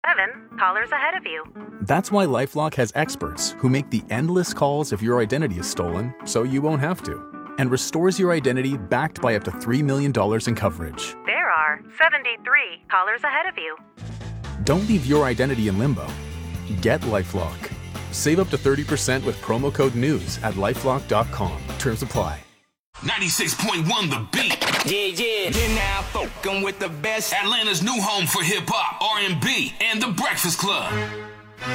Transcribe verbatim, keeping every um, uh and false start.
Seven callers ahead of you. That's why LifeLock has experts who make the endless calls if your identity is stolen, so you won't have to, and restores your identity backed by up to three million dollars in coverage. There are seventy-three callers ahead of you. Don't leave your identity in limbo. Get LifeLock. Save up to thirty percent with promo code NEWS at lifelock dot com. Terms apply. ninety-six point one The Beat. Yeah, yeah. You're now fucking with the best. Atlanta's new home for hip-hop, R and B, and The Breakfast Club.